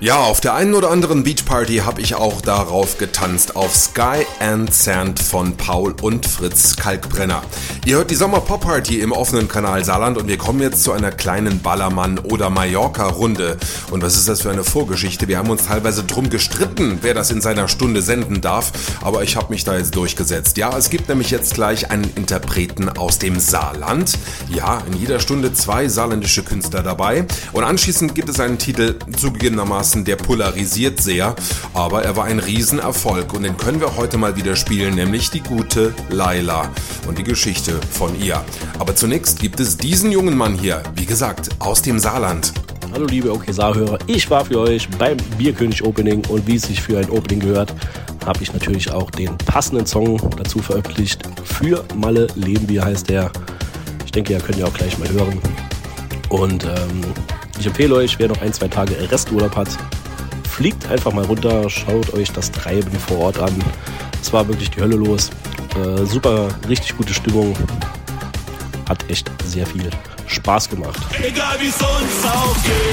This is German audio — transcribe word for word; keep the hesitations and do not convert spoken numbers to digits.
Ja, auf der einen oder anderen Beachparty habe ich auch darauf getanzt, auf Sky and Sand von Paul und Fritz Kalkbrenner. Ihr hört die Sommer-Pop-Party im offenen Kanal Saarland und wir kommen jetzt zu einer kleinen Ballermann- oder Mallorca-Runde. Und was ist das für eine Vorgeschichte? Wir haben uns teilweise drum gestritten, wer das in seiner Stunde senden darf, aber ich habe mich da jetzt durchgesetzt. Ja, es gibt nämlich jetzt gleich einen Interpreten aus dem Saarland. Ja, in jeder Stunde zwei saarländische Künstler dabei. Und anschließend gibt es einen Titel, zugegebenermaßen der polarisiert sehr, aber er war ein Riesenerfolg und den können wir heute mal wieder spielen, nämlich die gute Laila und die Geschichte von ihr. Aber zunächst gibt es diesen jungen Mann hier, wie gesagt, aus dem Saarland. Hallo liebe OK Saar-Hörer, ich war für euch beim Bierkönig Opening und wie es sich für ein Opening gehört, habe ich natürlich auch den passenden Song dazu veröffentlicht. Für Malle leben wir heißt der. Ich denke, ihr könnt ja auch gleich mal hören. Und ähm, ich empfehle euch, wer noch ein, zwei Tage Resturlaub hat, fliegt einfach mal runter, schaut euch das Treiben vor Ort an. Es war wirklich die Hölle los. Äh, super, richtig gute Stimmung. Hat echt sehr viel Spaß gemacht. Egal wie es uns aufgeht.